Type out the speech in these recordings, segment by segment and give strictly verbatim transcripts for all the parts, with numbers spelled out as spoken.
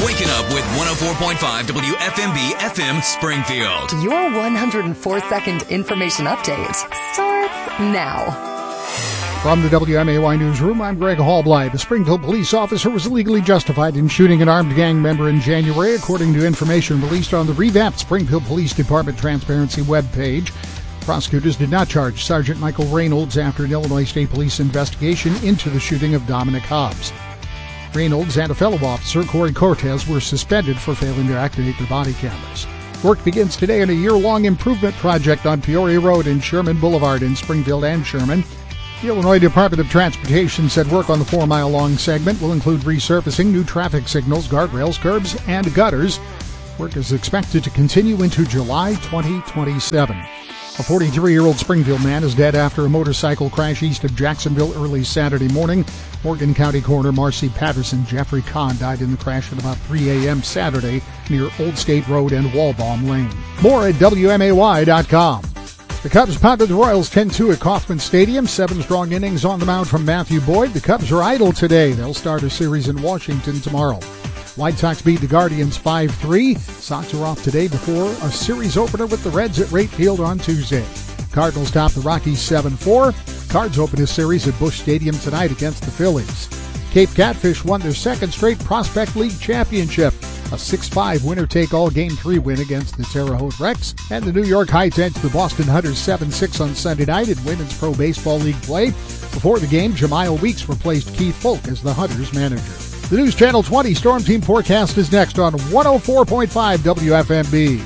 Waking up with one oh four point five W F M B F M Springfield. Your one hundred four second information update starts now. From the W M A Y Newsroom, I'm Greg Hallbly. The Springfield police officer was illegally justified in shooting an armed gang member in January, according to information released on the revamped Springfield Police Department Transparency webpage. Prosecutors did not charge Sergeant Michael Reynolds after an Illinois State Police investigation into the shooting of Dominic Hobbs. Reynolds and a fellow officer, Corey Cortez, were suspended for failing to activate their body cameras. Work begins today on a year-long improvement project on Peoria Road and Sherman Boulevard in Springfield and Sherman. The Illinois Department of Transportation said work on the four-mile-long segment will include resurfacing, new traffic signals, guardrails, curbs, and gutters. Work is expected to continue into July twenty twenty-seven. A forty-three-year-old Springfield man is dead after a motorcycle crash east of Jacksonville early Saturday morning. Morgan County Coroner Marcy Patterson Jeffrey Kahn died in the crash at about three a.m. Saturday near Old State Road and Walbaum Lane. More at W M A Y dot com. The Cubs pounded the Royals ten two at Kauffman Stadium. Seven strong innings on the mound from Matthew Boyd. The Cubs are idle today. They'll start a series in Washington tomorrow. White Sox beat the Guardians five three. Sox are off today before a series opener with the Reds at Rate Field on Tuesday. Cardinals top the Rockies seven four. Cards open a series at Busch Stadium tonight against the Phillies. Cape Catfish won their second straight Prospect League championship. A six five winner-take-all Game three win against the Terre Haute Rex. And the New York Heights edged the Boston Hunters seven six on Sunday night in Women's Pro Baseball League play. Before the game, Jemiah Weeks replaced Keith Folk as the Hunters manager. The News Channel twenty Storm Team forecast is next on one oh four point five W F M B.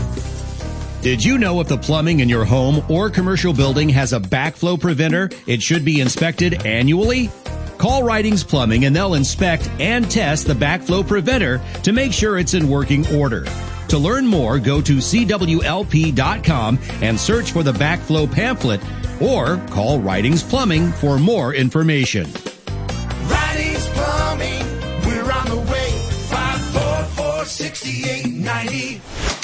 Did you know if the plumbing in your home or commercial building has a backflow preventer, it should be inspected annually? Call Ridings Plumbing and they'll inspect and test the backflow preventer to make sure it's in working order. To learn more, go to C W L P dot com and search for the backflow pamphlet or call Ridings Plumbing for more information. Ridings Plumbing, we're on the way. five four four, six eight nine zero.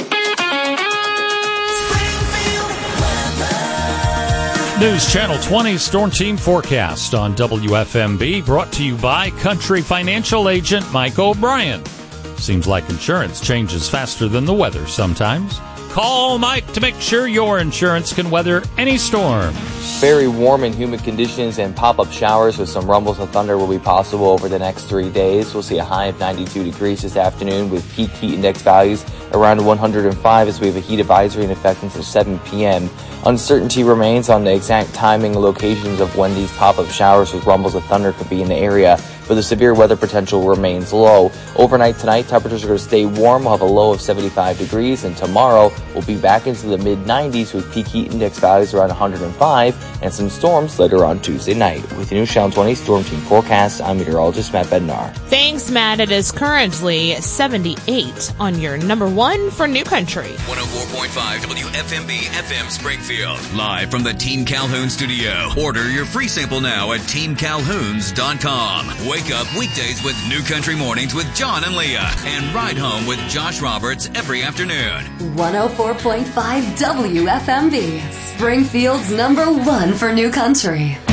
News Channel twenty Storm Team forecast on W F M B, brought to you by Country Financial Agent Mike O'Brien. Seems like insurance changes faster than the weather sometimes. Call Mike to make sure your insurance can weather any storm. Very warm and humid conditions and pop-up showers with some rumbles of thunder will be possible over the next three days. We'll see a high of ninety-two degrees this afternoon with peak heat index values around one hundred five as we have a heat advisory in effect until seven p.m. Uncertainty remains on the exact timing and locations of when these pop-up showers with rumbles of thunder could be in the area, but the severe weather potential remains low. Overnight tonight, temperatures are going to stay warm. We'll have a low of seventy-five degrees, and tomorrow we'll be back into the mid nineties with peak heat index values around one hundred five and some storms later on Tuesday night. With the News Channel twenty Storm Team forecast, I'm meteorologist Matt Bednar. Thanks, Matt. It is currently seventy-eight on your number one for New Country. one oh four point five W F M B F M Springfield. Live from the Team Calhoun studio. Order your free sample now at team calhouns dot com. Wake up weekdays with New Country Mornings with John and Leah. And ride home with Josh Roberts every afternoon. one oh four point five W F M B, Springfield's number one for New Country.